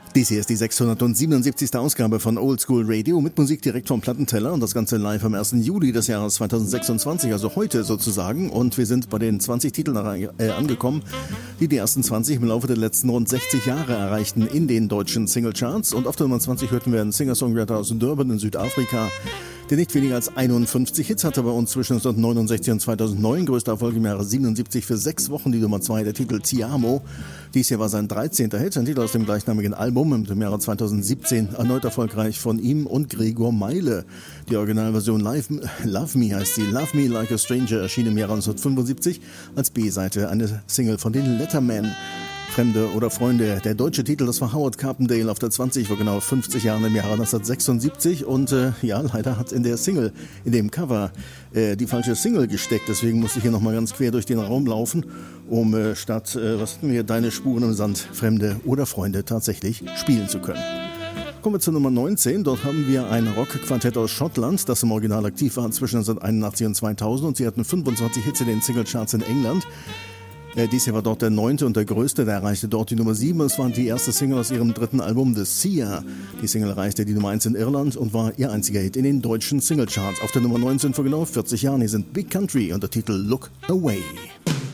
Dies hier ist die 677. Ausgabe von Old School Radio mit Musik direkt vom Plattenteller und das Ganze live am 1. Juli des Jahres 2026, also heute sozusagen. Und wir sind bei den 20 Titeln angekommen, die ersten 20 im Laufe der letzten rund 60 Jahre erreichten in den deutschen Singlecharts. Und auf der Nummer 20 hörten wir einen Singer-Songwriter aus Durban in Südafrika, der nicht weniger als 51 Hits hatte bei uns zwischen 1969 und 2009. Größter Erfolg im Jahre 77 für 6 Wochen, die Nummer 2, der Titel Ti Amo. Dies hier war sein 13. Hit, ein Titel aus dem gleichnamigen Album im Jahre 2017, erneut erfolgreich von ihm und Gregor Meile. Die Originalversion Love Me heißt sie. Love Me Like a Stranger erschien im Jahre 1975 als B-Seite, eine Single von den Lettermen. Fremde oder Freunde. Der deutsche Titel, das war Howard Carpendale auf der 20 vor genau 50 Jahren im Jahre 1976 und leider hat in der Single, in dem Cover, die falsche Single gesteckt. Deswegen musste ich hier nochmal ganz quer durch den Raum laufen, um statt, Deine Spuren im Sand, Fremde oder Freunde tatsächlich spielen zu können. Kommen wir zur Nummer 19. Dort haben wir ein Rockquartett aus Schottland, das im Original aktiv war zwischen 1981 und 2000 und sie hatten 25 Hits in den Singlecharts in England. Dies hier war dort der 9. und der größte, der erreichte dort die Nummer 7. Es war die erste Single aus ihrem 3. Album, The Seer. Die Single erreichte die Nummer 1 in Irland und war ihr einziger Hit in den deutschen Singlecharts. Auf der Nummer 19 vor genau 40 Jahren. Hier sind Big Country und der Titel Look Away.